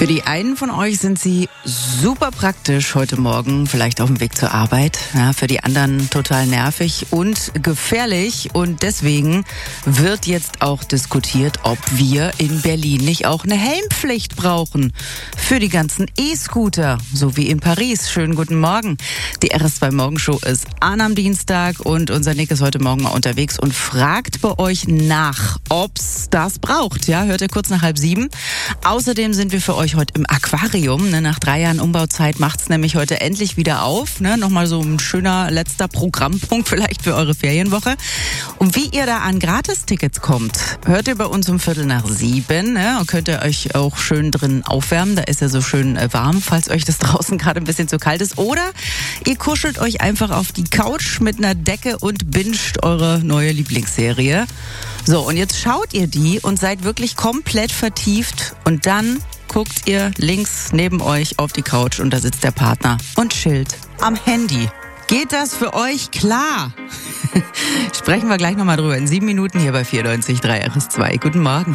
Für die einen von euch sind sie super praktisch heute Morgen, vielleicht auf dem Weg zur Arbeit. Ja, für die anderen total nervig und gefährlich. Und deswegen wird jetzt auch diskutiert, ob wir in Berlin nicht auch eine Helmpflicht brauchen. Für die ganzen E-Scooter, so wie in Paris. Schönen guten Morgen. Die RS2 Morgenshow ist an am Dienstag und unser Nick ist heute Morgen mal unterwegs und fragt bei euch nach, ob's das braucht. Ja, hört ihr kurz nach 6:30. Außerdem sind wir für euch heute im Aquarium. Nach 3 Jahren Umbauzeit macht's nämlich heute endlich wieder auf. Nochmal so ein schöner letzter Programmpunkt vielleicht für eure Ferienwoche. Und wie ihr da an Gratistickets kommt, hört ihr bei uns um 6:45. Und könnt ihr euch auch schön drin aufwärmen. Da ist ja so schön warm, falls euch das draußen gerade ein bisschen zu kalt ist. Oder ihr kuschelt euch einfach auf die Couch mit einer Decke und binscht eure neue Lieblingsserie. So, und jetzt schaut ihr die und seid wirklich komplett vertieft. Und dann guckt ihr links neben euch auf die Couch und da sitzt der Partner und chillt am Handy. Geht das für euch klar? Sprechen wir gleich nochmal drüber in 7 Minuten hier bei 94.3 RS2. Guten Morgen.